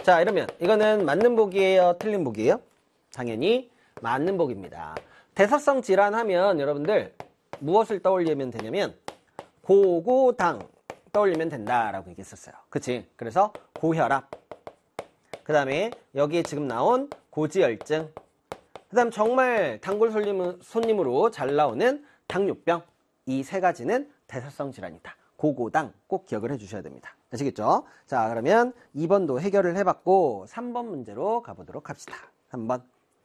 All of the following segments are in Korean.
자, 이러면 이거는 맞는 복이에요? 틀린 복이에요? 당연히 맞는 복입니다. 대사성 질환하면 여러분들 무엇을 떠올리면 되냐면 고고당 떠올리면 된다라고 얘기했었어요. 그치? 그래서 고혈압, 그 다음에 여기에 지금 나온 고지혈증, 그 다음 정말 단골 손님으로 잘 나오는 당뇨병, 이 세 가지는 대사성 질환이다. 고고당 꼭 기억을 해주셔야 됩니다. 아시겠죠? 자, 그러면 2번도 해결을 해봤고 3번 문제로 가보도록 합시다. 3번.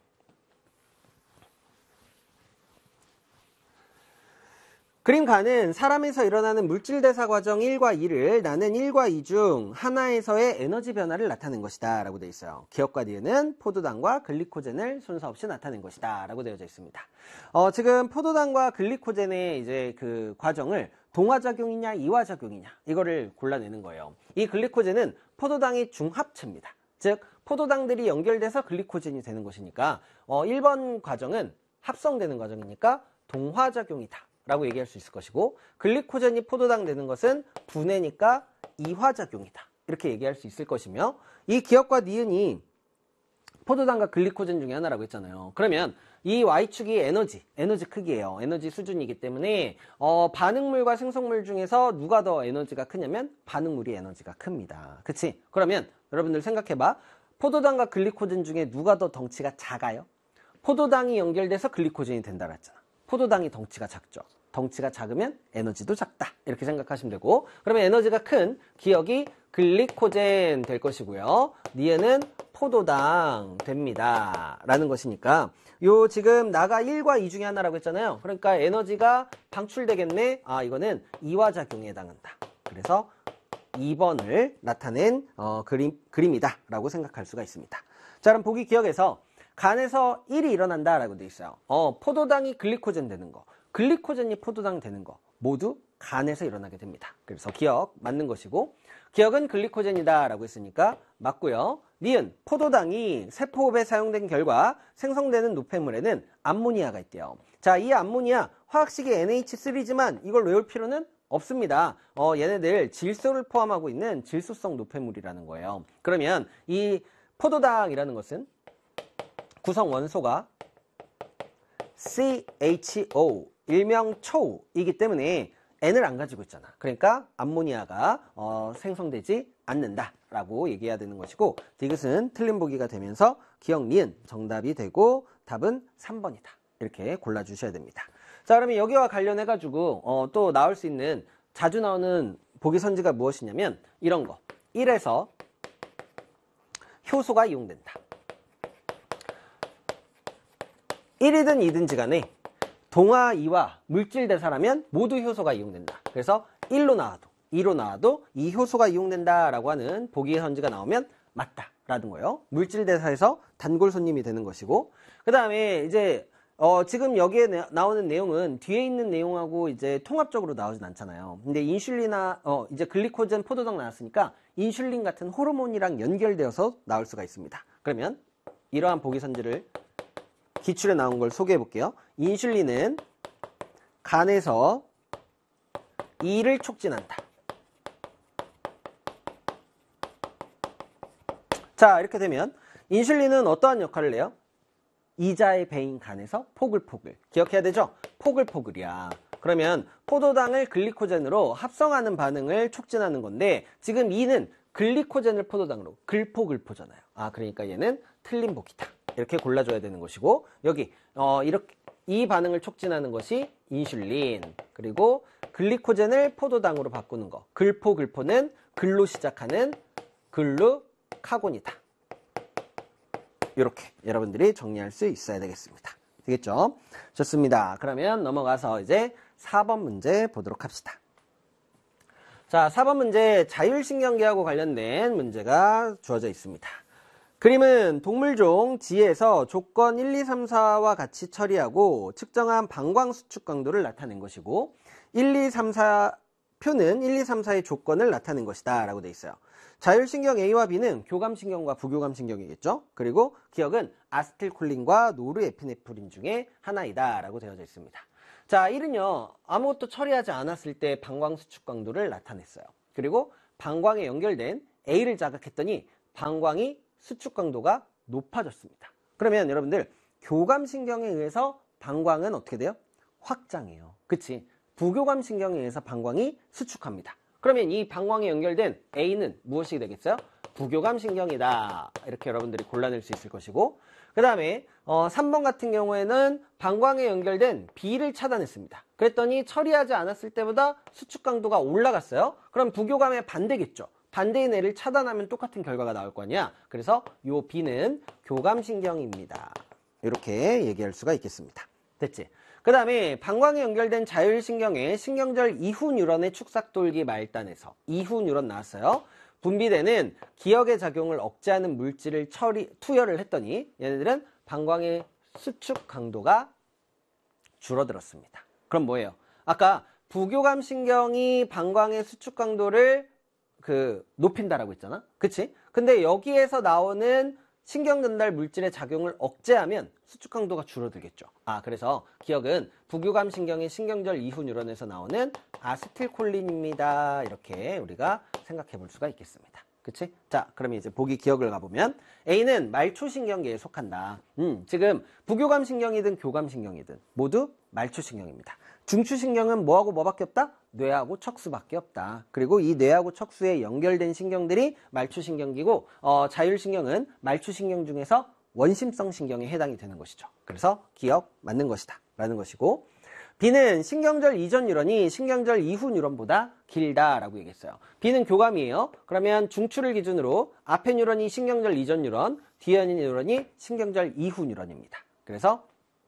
그림 가는 사람에서 일어나는 물질대사 과정 1과 2를 나는 1과 2 중 하나에서의 에너지 변화를 나타낸 것이다 라고 되어 있어요. 기억과 니은은 포도당과 글리코젠을 순서 없이 나타낸 것이다 라고 되어져 있습니다. 지금 포도당과 글리코젠의 이제 그 과정을 동화작용이냐 이화작용이냐 이거를 골라내는 거예요. 이 글리코젠은 포도당의 중합체입니다. 즉 포도당들이 연결돼서 글리코젠이 되는 것이니까 1번 과정은 합성되는 과정이니까 동화작용이다 라고 얘기할 수 있을 것이고, 글리코젠이 포도당 되는 것은 분해니까 이화작용이다 이렇게 얘기할 수 있을 것이며, 이 기억과 니은이 포도당과 글리코젠 중에 하나라고 했잖아요. 그러면 이 Y축이 에너지 크기예요. 에너지 수준이기 때문에 반응물과 생성물 중에서 누가 더 에너지가 크냐면 반응물이 에너지가 큽니다. 그치? 그러면 여러분들 생각해봐. 포도당과 글리코젠 중에 누가 더 덩치가 작아요? 포도당이 연결돼서 글리코젠이 된다 그랬잖아. 포도당이 덩치가 작죠. 덩치가 작으면 에너지도 작다 이렇게 생각하시면 되고, 그러면 에너지가 큰 기억이 글리코젠 될 것이고요. 니은은 포도당 됩니다 라는 것이니까, 요 지금 나가 1과 2 중에 하나라고 했잖아요. 그러니까 에너지가 방출되겠네. 아, 이거는 이화작용에 해당한다. 그래서 2번을 나타낸 그림이다 라고 생각할 수가 있습니다. 자, 그럼 보기 기억에서 간에서 1이 일어난다 라고 되어 있어요. 포도당이 글리코젠 되는 거, 글리코젠이 포도당 되는 거 모두 간에서 일어나게 됩니다. 그래서 기억 맞는 것이고, 기억은 글리코젠이다 라고 했으니까 맞고요. 니은 포도당이 세포호흡에 사용된 결과 생성되는 노폐물에는 암모니아가 있대요. 자, 이 암모니아 화학식이 NH3지만 이걸 외울 필요는 없습니다. 얘네들 질소를 포함하고 있는 질소성 노폐물이라는 거예요. 그러면 이 포도당이라는 것은 구성 원소가 CHO, 일명 초이기 때문에 N을 안 가지고 있잖아. 그러니까 암모니아가 생성되지 않는다라고 얘기해야 되는 것이고, 디귿은 틀린 보기가 되면서 기억 니은 정답이 되고 답은 3번이다. 이렇게 골라주셔야 됩니다. 자, 그러면 여기와 관련해가지고 또 나올 수 있는 자주 나오는 보기 선지가 무엇이냐면 이런 거. 1에서 효소가 이용된다. 1이든 2든지 간에 동화, 이화, 물질 대사라면 모두 효소가 이용된다. 그래서 1로 나와도 2로 나와도 이 효소가 이용된다라고 하는 보기 선지가 나오면 맞다라는 거예요. 물질 대사에서 단골 손님이 되는 것이고, 그 다음에 이제 지금 여기에 나오는 내용은 뒤에 있는 내용하고 이제 통합적으로 나오진 않잖아요. 근데 인슐린이나 이제 글리코젠, 포도당 나왔으니까 인슐린 같은 호르몬이랑 연결되어서 나올 수가 있습니다. 그러면 이러한 보기 선지를 기출에 나온 걸 소개해 볼게요. 인슐린은 간에서 이를 촉진한다. 자, 이렇게 되면 인슐린은 어떠한 역할을 해요? 이자의 배인 간에서 포글포글. 기억해야 되죠? 포글포글이야. 그러면 포도당을 글리코젠으로 합성하는 반응을 촉진하는 건데, 지금 이는 글리코젠을 포도당으로 글포글포잖아요. 아, 그러니까 얘는 틀린 복이다. 이렇게 골라줘야 되는 것이고, 여기 이렇게 이 반응을 촉진하는 것이 인슐린, 그리고 글리코젠을 포도당으로 바꾸는 거, 글포글포는 글로 시작하는 글루카곤이다. 이렇게 여러분들이 정리할 수 있어야 되겠습니다. 되겠죠? 좋습니다. 그러면 넘어가서 이제 4번 문제 보도록 합시다. 자, 4번 문제 자율신경계하고 관련된 문제가 주어져 있습니다. 그림은 동물종 G에서 조건 1, 2, 3, 4와 같이 처리하고 측정한 방광수축 강도를 나타낸 것이고, 1, 2, 3, 4 표는 1, 2, 3, 4의 조건을 나타낸 것이다 라고 되어 있어요. 자율신경 A와 B는 교감신경과 부교감신경이겠죠. 그리고 기억은 아세틸콜린과 노르에피네프린 중에 하나이다 라고 되어져 있습니다. 자, 1은요 아무것도 처리하지 않았을 때 방광수축 강도를 나타냈어요. 그리고 방광에 연결된 A를 자극했더니 방광이 수축 강도가 높아졌습니다. 그러면 여러분들 교감신경에 의해서 방광은 어떻게 돼요? 확장해요. 그치? 부교감신경에 의해서 방광이 수축합니다. 그러면 이 방광에 연결된 A는 무엇이 되겠어요? 부교감신경이다. 이렇게 여러분들이 골라낼 수 있을 것이고, 그 다음에 3번 같은 경우에는 방광에 연결된 B를 차단했습니다. 그랬더니 처리하지 않았을 때보다 수축 강도가 올라갔어요. 그럼 부교감의 반대겠죠. 반대인 A를 차단하면 똑같은 결과가 나올 거 아니야. 그래서 요 B는 교감신경입니다. 이렇게 얘기할 수가 있겠습니다. 됐지? 그 다음에 방광에 연결된 자율신경의 신경절 이후 뉴런의 축삭돌기 말단에서 이후 뉴런 나왔어요. 분비되는 기억의 작용을 억제하는 물질을 투여를 했더니 얘네들은 방광의 수축 강도가 줄어들었습니다. 그럼 뭐예요? 아까 부교감신경이 방광의 수축 강도를 높인다라고 했잖아. 그치? 근데 여기에서 나오는 신경 전달 물질의 작용을 억제하면 수축 강도가 줄어들겠죠. 그래서 기억은 부교감신경의 신경절 이후 뉴런에서 나오는 아세틸콜린입니다. 이렇게 우리가 생각해 볼 수가 있겠습니다. 그치? 자, 그러면 이제 보기 기억을 가보면 A는 말초신경계에 속한다. 지금 부교감신경이든 교감신경이든 모두 말초신경입니다. 중추신경은 뭐하고 뭐밖에 없다? 뇌하고 척수밖에 없다. 그리고 이 뇌하고 척수에 연결된 신경들이 말초신경이고 자율신경은 말초신경 중에서 원심성 신경에 해당이 되는 것이죠. 그래서 기억 맞는 것이다 라는 것이고, B는 신경절 이전 뉴런이 신경절 이후 뉴런보다 길다라고 얘기했어요. B는 교감이에요. 그러면 중추를 기준으로 앞에 뉴런이 신경절 이전 뉴런, 뒤에 뉴런이 신경절 이후 뉴런입니다. 그래서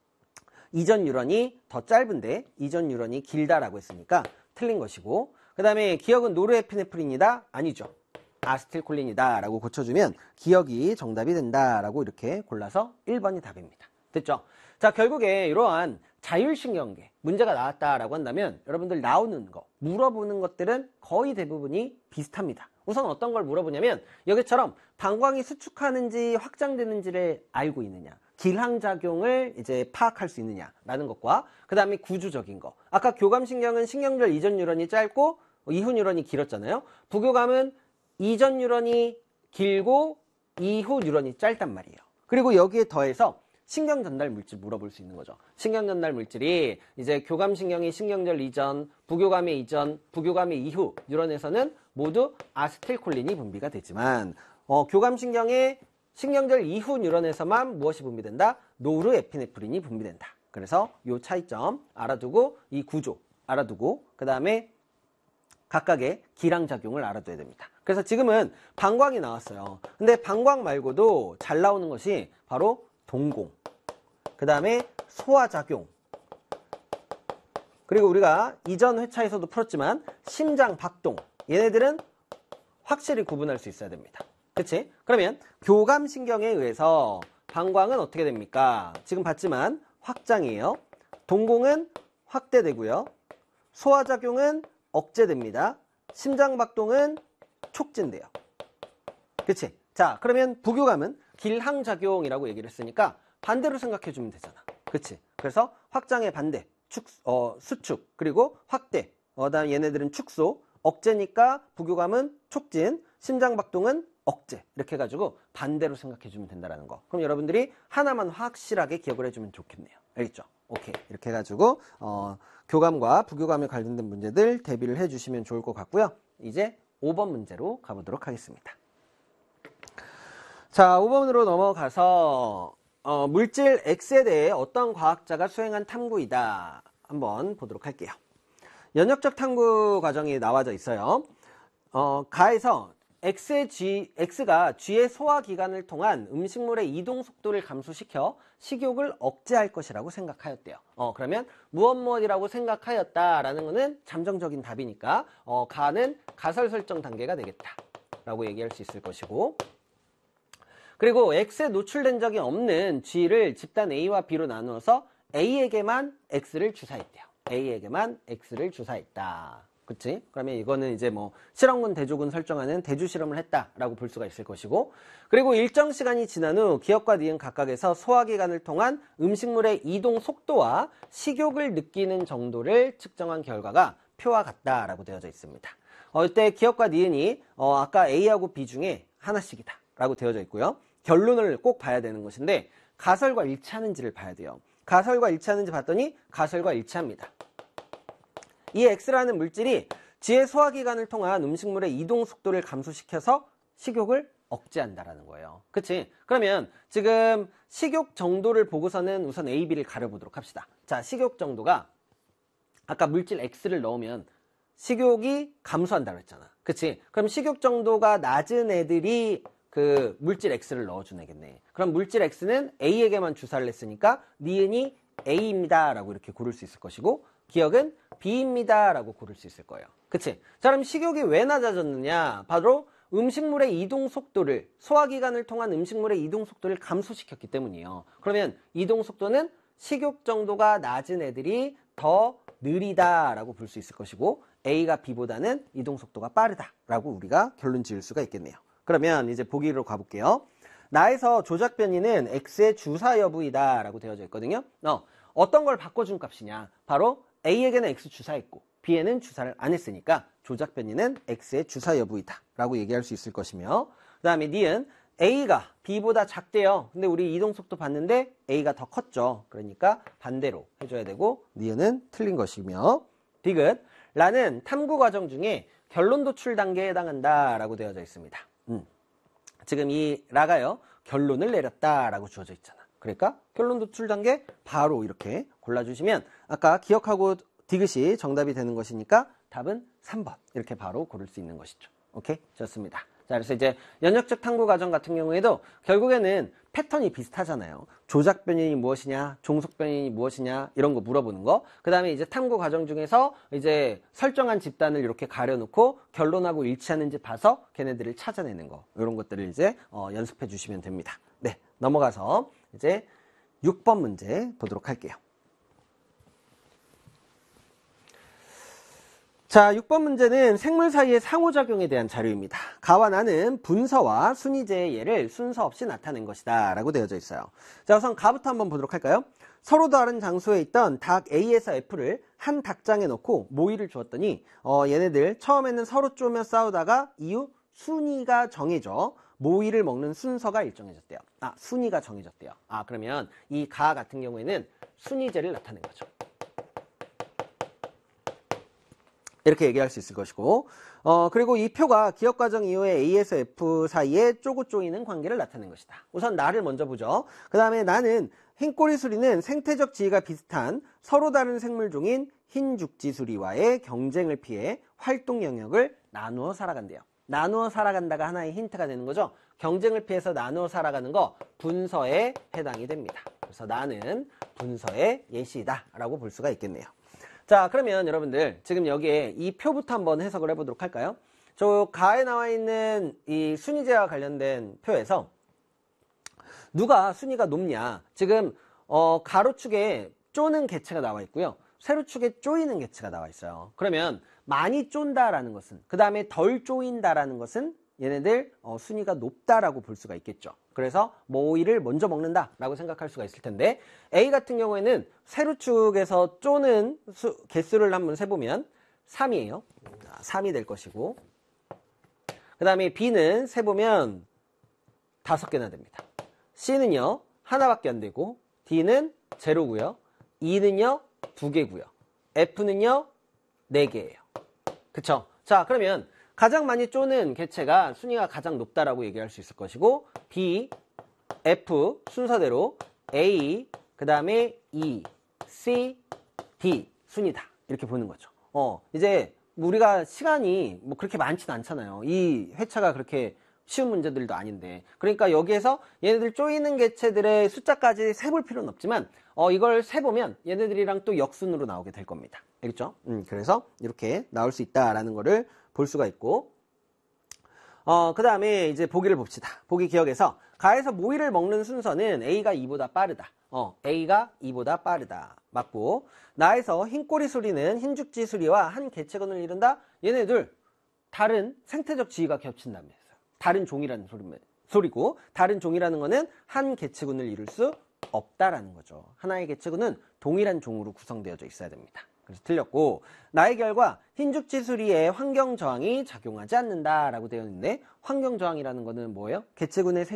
이전 뉴런이 더 짧은데 이전 뉴런이 길다라고 했으니까 틀린 것이고, 그 다음에 기억은 노르에피네프린이다? 아니죠. 아세틸콜린이다 라고 고쳐주면 기억이 정답이 된다 라고 이렇게 골라서 1번이 답입니다. 됐죠? 자, 결국에 이러한 자율신경계 문제가 나왔다라고 한다면 여러분들 나오는 거, 물어보는 것들은 거의 대부분이 비슷합니다. 우선 어떤 걸 물어보냐면 여기처럼 방광이 수축하는지 확장되는지를 알고 있느냐, 길항작용을 이제 파악할 수 있느냐라는 것과 그 다음에 구조적인 거. 아까 교감신경은 신경절 이전 뉴런이 짧고 이후 뉴런이 길었잖아요. 부교감은 이전 뉴런이 길고 이후 뉴런이 짧단 말이에요. 그리고 여기에 더해서 신경 전달 물질 물어볼 수 있는 거죠. 신경 전달 물질이 이제 교감신경이 신경절 이전, 부교감의 이전, 부교감의 이후 뉴런에서는 모두 아세틸콜린이 분비가 되지만 교감신경의 신경절 이후 뉴런에서만 무엇이 분비된다? 노르에피네프린이 분비된다. 그래서 이 차이점 알아두고 이 구조 알아두고 그 다음에 각각의 기량작용을 알아둬야 됩니다. 그래서 지금은 방광이 나왔어요. 근데 방광 말고도 잘 나오는 것이 바로 동공, 그 다음에 소화작용, 그리고 우리가 이전 회차에서도 풀었지만 심장 박동, 얘네들은 확실히 구분할 수 있어야 됩니다. 그치? 그러면 교감신경에 의해서 방광은 어떻게 됩니까? 지금 봤지만 확장이에요. 동공은 확대되고요. 소화작용은 억제됩니다. 심장박동은 촉진돼요. 그치? 자, 그러면 부교감은 길항작용이라고 얘기를 했으니까 반대로 생각해 주면 되잖아. 그치? 그래서 확장의 반대, 수축, 그리고 확대, 그다음 얘네들은 축소, 억제니까 부교감은 촉진, 심장박동은 억제, 이렇게 해가지고 반대로 생각해 주면 된다는 거. 그럼 여러분들이 하나만 확실하게 기억을 해주면 좋겠네요. 알겠죠? 오케이. 이렇게 해가지고 교감과 부교감에 관련된 문제들 대비를 해주시면 좋을 것 같고요. 이제 5번 문제로 가보도록 하겠습니다. 자, 5번으로 넘어가서 물질 X에 대해 어떤 과학자가 수행한 탐구이다 한번 보도록 할게요. 연역적 탐구 과정이 나와져 있어요. 가에서 X가 G의 소화기관을 통한 음식물의 이동 속도를 감소시켜 식욕을 억제할 것이라고 생각하였대요. 그러면 무엇이라고 생각하였다라는 것은 잠정적인 답이니까 가는 가설 설정 단계가 되겠다라고 얘기할 수 있을 것이고, 그리고 X에 노출된 적이 없는 G를 집단 A와 B로 나누어서 A에게만 X를 주사했대요. A에게만 X를 주사했다. 그치? 그러면 이거는 이제 뭐 실험군 대조군 설정하는 대주 실험을 했다라고 볼 수가 있을 것이고, 그리고 일정 시간이 지난 후 기억과 니은 각각에서 소화기관을 통한 음식물의 이동 속도와 식욕을 느끼는 정도를 측정한 결과가 표와 같다라고 되어져 있습니다. 이때 기억과 니은이 아까 A하고 B 중에 하나씩이다 라고 되어져 있고요. 결론을 꼭 봐야 되는 것인데 가설과 일치하는지를 봐야 돼요. 가설과 일치하는지 봤더니 가설과 일치합니다. 이 X라는 물질이 지의 소화기관을 통한 음식물의 이동 속도를 감소시켜서 식욕을 억제한다라는 거예요. 그치? 그러면 지금 식욕 정도를 보고서는 우선 A, B를 가려보도록 합시다. 자, 식욕 정도가 아까 물질 X를 넣으면 식욕이 감소한다고 했잖아. 그치? 그럼 식욕 정도가 낮은 애들이 그 물질 X를 넣어준 애겠네. 그럼 물질 X는 A에게만 주사를 했으니까 니은이 A입니다 라고 이렇게 고를 수 있을 것이고 기억은 B입니다 라고 고를 수 있을 거예요. 그치? 자, 그럼 식욕이 왜 낮아졌느냐? 바로 음식물의 이동 속도를, 소화기관을 통한 음식물의 이동 속도를 감소시켰기 때문이에요. 그러면 이동 속도는 식욕 정도가 낮은 애들이 더 느리다라고 볼 수 있을 것이고 A가 B보다는 이동 속도가 빠르다라고 우리가 결론 지을 수가 있겠네요. 그러면 이제 보기로 가볼게요. 나에서 조작 변이는 X의 주사 여부이다 라고 되어져 있거든요. 어떤 걸 바꿔준 값이냐? 바로 A에게는 X 주사했고 B에는 주사를 안 했으니까 조작 변이는 X의 주사 여부이다 라고 얘기할 수 있을 것이며 그 다음에 니은 A가 B보다 작대요. 근데 우리 이동 속도 봤는데 A가 더 컸죠. 그러니까 반대로 해줘야 되고 니은은 틀린 것이며 디귿 라는 탐구 과정 중에 결론 도출 단계에 해당한다 라고 되어져 있습니다. 지금 이 라가요 결론을 내렸다 라고 주어져 있잖아. 그러니까 결론 도출 단계 바로 이렇게 골라주시면 아까 기억하고 디귿이 정답이 되는 것이니까 답은 3번 이렇게 바로 고를 수 있는 것이죠. 오케이? 좋습니다. 자, 그래서 이제 연역적 탐구 과정 같은 경우에도 결국에는 패턴이 비슷하잖아요. 조작 변인이 무엇이냐, 종속 변인이 무엇이냐 이런 거 물어보는 거. 그 다음에 이제 탐구 과정 중에서 이제 설정한 집단을 이렇게 가려놓고 결론하고 일치하는지 봐서 걔네들을 찾아내는 거. 이런 것들을 이제 연습해 주시면 됩니다. 네, 넘어가서 이제 6번 문제 보도록 할게요. 자, 6번 문제는 생물 사이의 상호작용에 대한 자료입니다. 가와 나는 분서와 순이제의 예를 순서 없이 나타낸 것이다 라고 되어져 있어요. 자, 우선 가부터 한번 보도록 할까요? 서로 다른 장소에 있던 닭 A에서 F를 한 닭장에 넣고 모이를 주었더니 얘네들 처음에는 서로 쪼며 싸우다가 이후 순위가 정해져 모이를 먹는 순서가 일정해졌대요. 순위가 정해졌대요. 그러면 이 가 같은 경우에는 순이제를 나타낸 거죠. 이렇게 얘기할 수 있을 것이고 그리고 이 표가 기억 과정 이후에 A에서 F 사이에 쪼고 쪼이는 관계를 나타낸 것이다. 우선 나를 먼저 보죠. 그 다음에 나는 흰꼬리 수리는 생태적 지위가 비슷한 서로 다른 생물종인 흰죽지수리와의 경쟁을 피해 활동 영역을 나누어 살아간대요. 나누어 살아간다가 하나의 힌트가 되는 거죠. 경쟁을 피해서 나누어 살아가는 거 분서에 해당이 됩니다. 그래서 나는 분서의 예시이다 라고 볼 수가 있겠네요. 자, 그러면 여러분들 지금 여기에 이 표부터 한번 해석을 해보도록 할까요? 저 가에 나와 있는 이 순위제와 관련된 표에서 누가 순위가 높냐? 지금 가로축에 쪼는 개체가 나와 있고요. 세로축에 쪼이는 개체가 나와 있어요. 그러면 많이 쫀다라는 것은 그 다음에 덜 쪼인다라는 것은 얘네들 순위가 높다라고 볼 수가 있겠죠. 그래서 모이를 먼저 먹는다라고 생각할 수가 있을 텐데 A 같은 경우에는 세로축에서 쪼는 개수를 한번 세보면 3이에요. 3이 될 것이고 그 다음에 B는 세보면 5개나 됩니다. C는요 하나밖에 안 되고 D는 0고요. E는요 2개고요. F는요 4개예요. 그쵸? 자, 그러면 가장 많이 쪼는 개체가 순위가 가장 높다라고 얘기할 수 있을 것이고 B, F 순서대로 A, 그 다음에 E, C, D 순위다 이렇게 보는 거죠. 이제 우리가 시간이 뭐 그렇게 많지는 않잖아요. 이 회차가 그렇게 쉬운 문제들도 아닌데 그러니까 여기에서 얘네들 쪼이는 개체들의 숫자까지 세볼 필요는 없지만 이걸 세보면 얘네들이랑 또 역순으로 나오게 될 겁니다. 알겠죠? 그래서 이렇게 나올 수 있다라는 거를 볼 수가 있고 그 다음에 이제 보기를 봅시다. 보기 기억에서 가에서 모이를 먹는 순서는 A가 E보다 빠르다. A가 E보다 빠르다. 맞고 나에서 흰꼬리 수리는 흰죽지 수리와 한 개체군을 이룬다. 얘네들 다른 생태적 지위가 겹친다면서요. 다른 종이라는 소리고 다른 종이라는 거는 한 개체군을 이룰 수 없다라는 거죠. 하나의 개체군은 동일한 종으로 구성되어져 있어야 됩니다. 그래서 틀렸고, 나의 결과 흰죽지 수리에 환경저항이 작용하지 않는다 라고 되어 있는데 환경저항이라는 거는 뭐예요? 개체군의